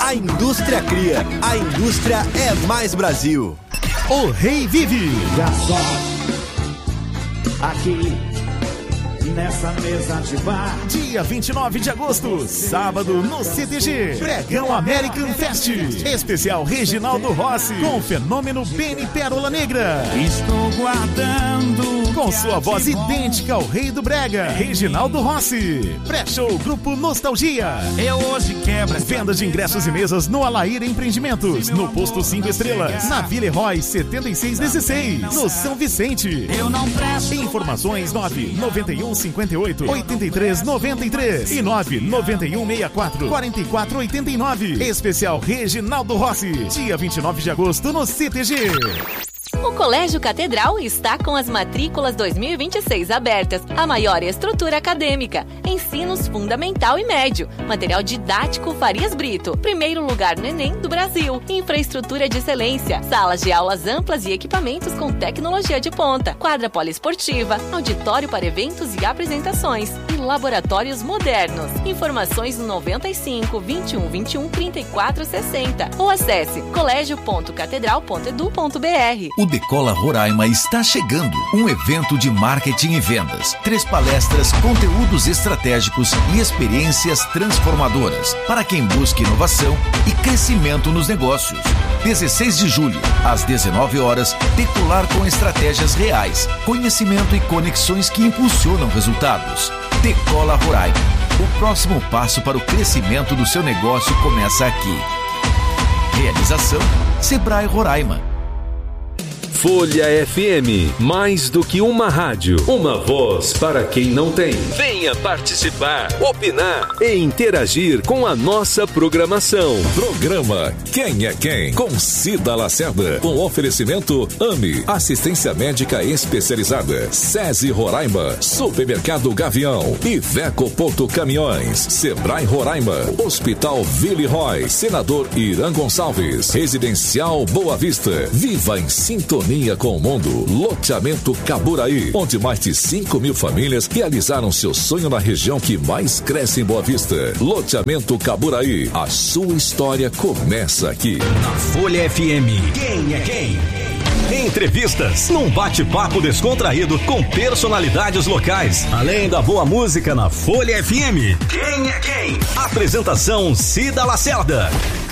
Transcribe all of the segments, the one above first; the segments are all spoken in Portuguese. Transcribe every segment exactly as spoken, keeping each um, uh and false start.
A indústria cria, a indústria é mais Brasil. O Rei Vive. Já só aqui nessa mesa de bar. Dia vinte e nove de agosto, sábado, no C T G. Bregão American Fest. Especial Reginaldo Rossi, com o fenômeno Benny Pérola Negra. Estou guardando. Com sua voz idêntica ao rei do brega, Reginaldo Rossi. Pré-show Grupo Nostalgia. Eu hoje quebro. Venda de ingressos e mesas no Alaíra Empreendimentos, no Posto cinco Estrelas, na Vila Herói setenta e seis dezesseis, no São Vicente. Eu não presto. Informações nove nove um cinquenta e oito, oitenta e três noventa e três e nove nove um sessenta e quatro, quarenta e quatro oitenta e nove. Especial Reginaldo Rossi, dia vinte e nove de agosto no C T G. O Colégio Catedral está com as matrículas dois mil e vinte e seis abertas, a maior estrutura acadêmica, ensinos fundamental e médio, material didático Farias Brito, primeiro lugar no Enem do Brasil, infraestrutura de excelência, salas de aulas amplas e equipamentos com tecnologia de ponta, quadra poliesportiva, auditório para eventos e apresentações e laboratórios modernos. Informações no noventa e cinco, vinte e um, vinte e um, trinta e quatro, sessenta ou acesse colégio ponto catedral ponto edu ponto br. O Decola Roraima está chegando. Um evento de marketing e vendas. Três palestras, conteúdos estratégicos e experiências transformadoras para quem busca inovação e crescimento nos negócios. dezesseis de julho, às dezenove horas, Decolar com estratégias reais, conhecimento e conexões que impulsionam resultados. Decola Roraima. O próximo passo para o crescimento do seu negócio começa aqui. Realização Sebrae Roraima. Folha F M, mais do que uma rádio, uma voz para quem não tem. Venha participar, opinar e interagir com a nossa programação. Programa Quem é Quem? Com Cida Lacerda. Com oferecimento AMI, assistência médica especializada. SESI Roraima, Supermercado Gavião, Iveco Porto Caminhões, Sebrae Roraima, Hospital Ville Roy, Senador Irã Gonçalves, Residencial Boa Vista. Viva em sintonia com o mundo. Loteamento Caburaí, onde mais de cinco mil famílias realizaram seu sonho na região que mais cresce em Boa Vista. Loteamento Caburaí, a sua história começa aqui. Na Folha F M, quem é quem? Entrevistas, num bate-papo descontraído com personalidades locais. Além da boa música na Folha F M. Quem é quem? Apresentação Cida Lacerda.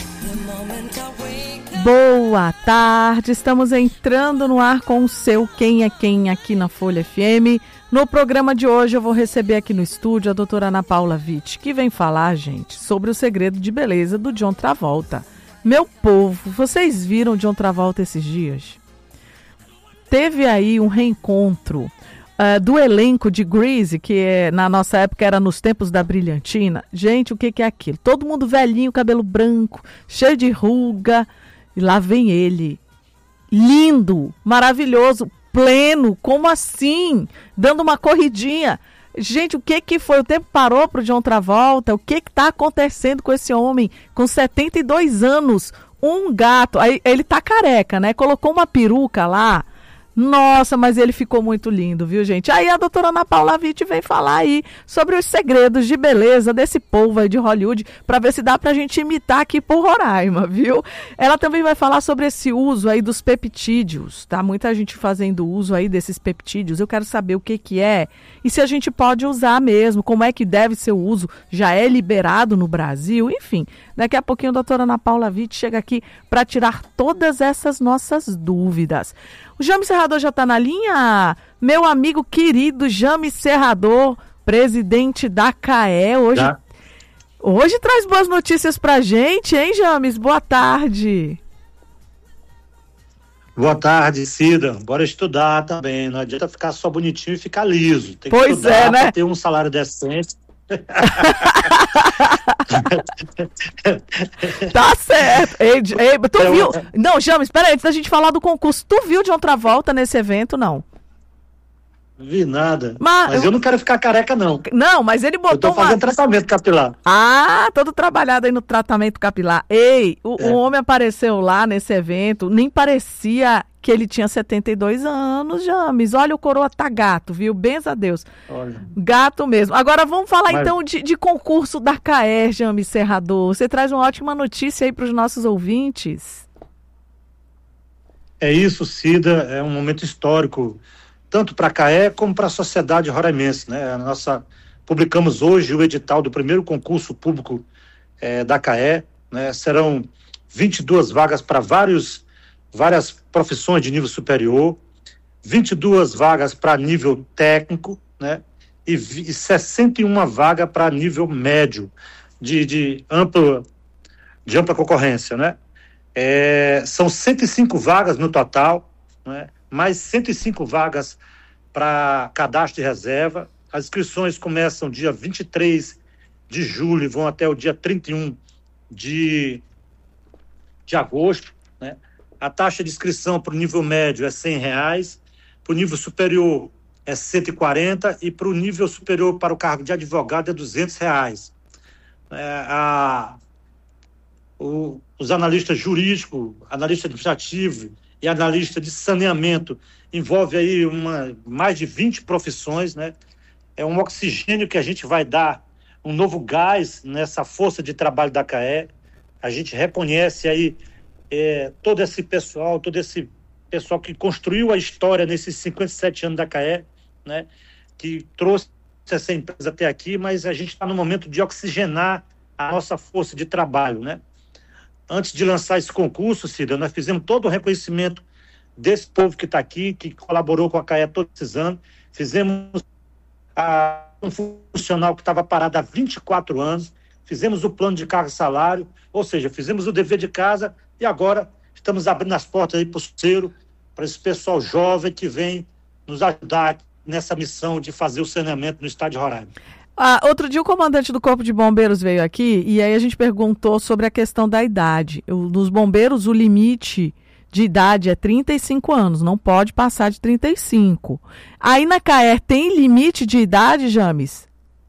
Boa tarde, estamos entrando no ar com o seu Quem é Quem aqui na Folha F M. No programa de hoje eu vou receber aqui no estúdio a doutora Ana Paula Witt, que vem falar, gente, sobre o segredo de beleza do John Travolta. Meu povo, vocês viram John Travolta esses dias? Teve aí um reencontro uh, do elenco de Grease, que é, na nossa época era nos tempos da Brilhantina. Gente, o que, que é aquilo? Todo mundo velhinho, cabelo branco, cheio de ruga. E lá vem ele, lindo, maravilhoso, pleno, como assim? Dando uma corridinha. Gente, o que que foi? O tempo parou para o John Travolta? O que que está acontecendo com esse homem com setenta e dois anos? Um gato, aí ele tá careca, né? Colocou uma peruca lá. Nossa, mas ele ficou muito lindo, viu, gente? Aí a doutora Ana Paula Witt vem falar aí sobre os segredos de beleza desse povo aí de Hollywood, para ver se dá pra gente imitar aqui por Roraima, viu? Ela também vai falar sobre esse uso aí dos peptídeos, tá? Muita gente fazendo uso aí desses peptídeos. Eu quero saber o que que é e se a gente pode usar mesmo, como é que deve ser o uso, já é liberado no Brasil, enfim. Daqui a pouquinho a doutora Ana Paula Witt chega aqui para tirar todas essas nossas dúvidas. O Jaime Serrador já está na linha? Meu amigo querido Jaime Serrador, presidente da C A E, hoje, hoje traz boas notícias pra gente, hein, James? Boa tarde. Boa tarde, Cida. Bora estudar também, não adianta ficar só bonitinho e ficar liso. Tem que pois estudar é, né? pra ter um salário decente. Tá certo. Ei, ei, tu eu, viu? Não, James, espera aí, antes da gente falar do concurso, tu viu John Travolta nesse evento, não? Vi nada. Mas, mas eu... eu não quero ficar careca, não. Não, mas ele botou. Eu tô fazendo uma... tratamento capilar. Ah, todo trabalhado aí no tratamento capilar. Ei, o, é. o homem apareceu lá nesse evento, nem parecia que ele tinha setenta e dois anos, James. Olha, o coroa tá gato, viu? Benza a Deus. Olha. Gato mesmo. Agora vamos falar Mas... então de, de concurso da C A E, James Serrador. Você traz uma ótima notícia aí para os nossos ouvintes. É isso, Cida, é um momento histórico, tanto para a C A E como para a sociedade roraimense, né? A nossa, publicamos hoje o edital do primeiro concurso público é, da C A E, né? Serão vinte e duas vagas para vários, várias profissões de nível superior, vinte e duas vagas para nível técnico, né? E, e sessenta e uma vagas para nível médio, de, de, ampla, de ampla concorrência, né? É, são cento e cinco vagas no total, né? Mais cento e cinco vagas para cadastro de reserva. As inscrições começam dia vinte e três de julho e vão até o dia trinta e um de, de agosto, né? A taxa de inscrição para o nível médio é cem reais, para o nível superior é cento e quarenta e para o nível superior para o cargo de advogado é duzentos reais. É, a, o, os analistas jurídicos, analista administrativo e analista de saneamento envolve aí uma, mais de vinte profissões, né? É um oxigênio que a gente vai dar, um novo gás nessa força de trabalho da C A E. A gente reconhece aí é, todo esse pessoal, todo esse pessoal que construiu a história nesses cinquenta e sete anos da C A E, né? Que trouxe essa empresa até aqui, mas a gente está no momento de oxigenar a nossa força de trabalho, né? Antes de lançar esse concurso, Cida, nós fizemos todo o reconhecimento desse povo que está aqui, que colaborou com a C A E todos esses anos. Fizemos a, um funcional que estava parado há vinte e quatro anos, fizemos o plano de cargo e salário, ou seja, fizemos o dever de casa e agora estamos abrindo as portas aí para o Cero, para esse pessoal jovem que vem nos ajudar nessa missão de fazer o saneamento no estado de Roraima. Ah, outro dia o comandante do Corpo de Bombeiros veio aqui e aí a gente perguntou sobre a questão da idade. Eu, nos bombeiros, o limite de idade é trinta e cinco anos, não pode passar de trinta e cinco. Aí na C A E tem limite de idade, James?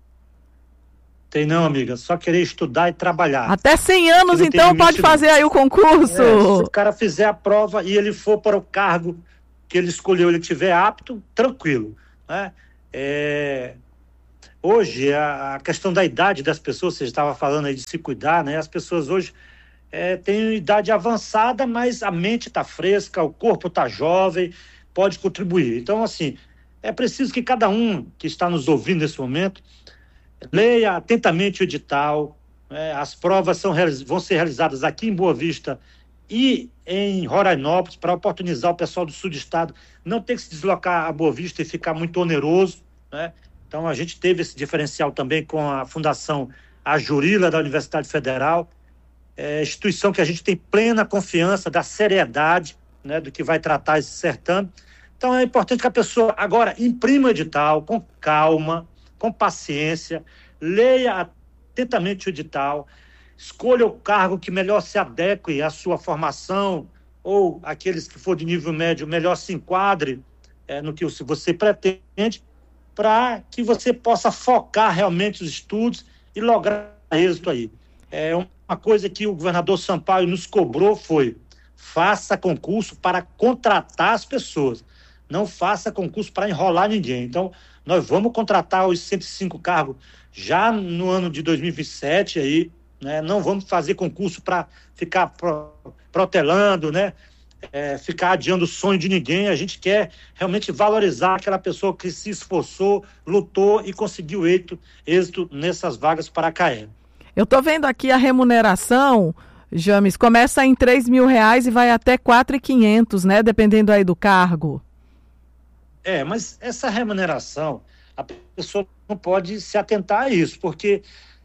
Tem não, amiga, só querer estudar e trabalhar. Até cem anos, então, pode fazer aí o concurso. É, se o cara fizer a prova e ele for para o cargo que ele escolheu, ele estiver apto, tranquilo, né? É... Hoje, a questão da idade das pessoas, você estava falando aí de se cuidar, né? As pessoas hoje é, têm idade avançada, mas a mente está fresca, o corpo está jovem, pode contribuir. Então, assim, é preciso que cada um que está nos ouvindo nesse momento leia atentamente o edital. É, as provas são, vão ser realizadas aqui em Boa Vista e em Rorainópolis, para oportunizar o pessoal do sul do estado não ter que se deslocar a Boa Vista e ficar muito oneroso, né? Então, a gente teve esse diferencial também com a Fundação Ajurila da Universidade Federal, é, instituição que a gente tem plena confiança da seriedade, né, do que vai tratar esse certame. Então, é importante que a pessoa agora imprima o edital com calma, com paciência, leia atentamente o edital, escolha o cargo que melhor se adeque à sua formação ou aqueles que for de nível médio melhor se enquadre é, no que você pretende, para que você possa focar realmente os estudos e lograr êxito aí. É uma coisa que o governador Sampaio nos cobrou foi: faça concurso para contratar as pessoas, não faça concurso para enrolar ninguém. Então, nós vamos contratar os cento e cinco cargos já no ano de dois mil e vinte e sete, aí, né? Não vamos fazer concurso para ficar pro, protelando, né? É, ficar adiando o sonho de ninguém. A gente quer realmente valorizar aquela pessoa que se esforçou, lutou e conseguiu êxito, êxito nessas vagas para a C A E. Eu estou vendo aqui a remuneração, James, começa em três mil reais e vai até quatro mil e quinhentos, né? Dependendo aí do cargo. É, mas essa remuneração, a pessoa não pode se atentar a isso, porque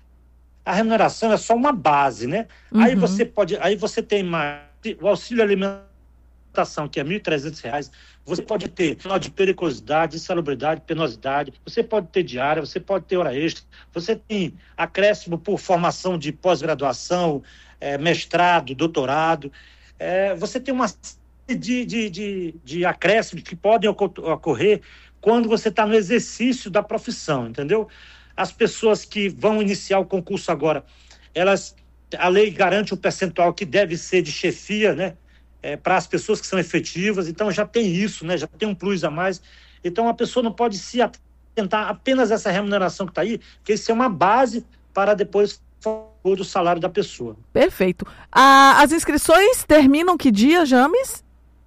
a remuneração é só uma base, né? Uhum. Aí você pode, aí você tem mais o auxílio alimentação, que é mil e trezentos reais, você pode ter final de periculosidade, insalubridade, penosidade, você pode ter diária, você pode ter hora extra, você tem acréscimo por formação de pós-graduação, é, mestrado, doutorado, é, você tem uma série de, de, de, de acréscimos que podem ocorrer quando você está no exercício da profissão, entendeu? As pessoas que vão iniciar o concurso agora, elas, a lei garante o percentual que deve ser de chefia, né? é, para as pessoas que são efetivas, então já tem isso, né? Já tem um plus a mais. Então a pessoa não pode se atentar apenas a essa remuneração que está aí, porque isso é uma base para depois do salário da pessoa. Perfeito. Ah, as inscrições terminam que dia, James?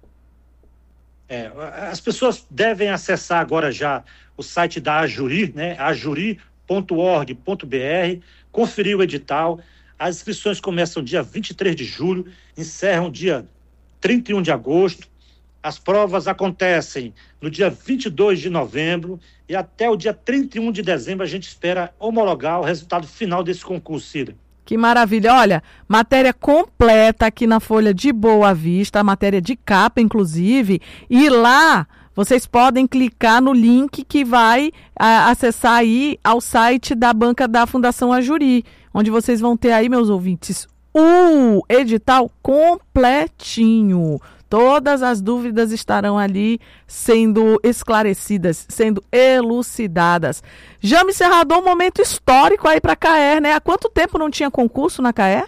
É, as pessoas devem acessar agora já o site da Ajuri, né? ajuri ponto org ponto br, conferir o edital. As inscrições começam dia vinte e três de julho, encerram dia trinta e um de agosto. As provas acontecem no dia vinte e dois de novembro e até o dia trinta e um de dezembro a gente espera homologar o resultado final desse concurso, Cida. Que maravilha. Olha, matéria completa aqui na Folha de Boa Vista, a matéria de capa, inclusive, e lá vocês podem clicar no link que vai a, acessar aí ao site da banca da Fundação Ajuri, onde vocês vão ter aí, meus ouvintes, o edital completinho. Todas as dúvidas estarão ali sendo esclarecidas, sendo elucidadas. James Serrador, um momento histórico aí para a CAER, né? Há quanto tempo não tinha concurso na CAER?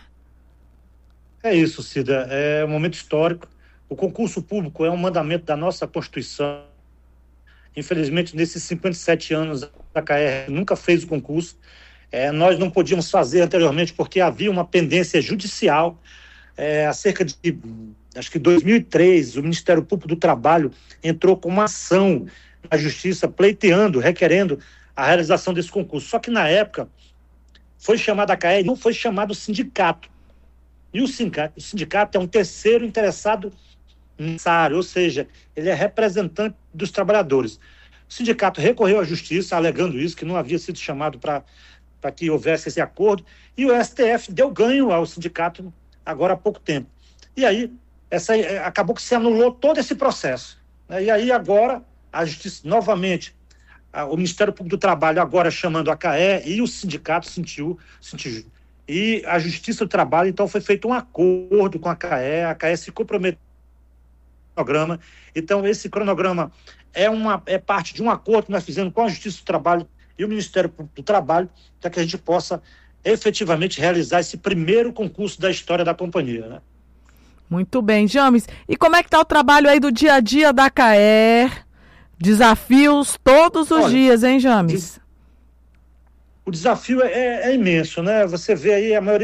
É isso, Cida. É um momento histórico. O concurso público é um mandamento da nossa Constituição. Infelizmente, nesses cinquenta e sete anos, a CAER nunca fez o concurso. É, nós não podíamos fazer anteriormente porque havia uma pendência judicial. É, há cerca de, acho que em dois mil e três, o Ministério Público do Trabalho entrou com uma ação na Justiça pleiteando, requerendo a realização desse concurso. Só que na época foi chamada a CAER, não foi chamado o sindicato. E o sindicato, o sindicato é um terceiro interessado nessa área, ou seja, ele é representante dos trabalhadores. O sindicato recorreu à Justiça, alegando isso, que não havia sido chamado para para que houvesse esse acordo, e o S T F deu ganho ao sindicato agora há pouco tempo. E aí, essa, acabou que se anulou todo esse processo. Né? E aí agora, a Justiça, novamente, a, o Ministério Público do Trabalho agora chamando a CAER e o sindicato sentiu, sentiu. E a Justiça do Trabalho, então, foi feito um acordo com a CAER, a CAER se comprometeu com o cronograma. Então, esse cronograma é, uma, é parte de um acordo que nós fizemos com a Justiça do Trabalho e o Ministério Público do Trabalho, para que a gente possa efetivamente realizar esse primeiro concurso da história da companhia, né? Muito bem, James. E como é que está o trabalho aí do dia a dia da CAER? Desafios todos os Olha, dias, hein, James? O desafio é, é imenso, né? Você vê aí a maioria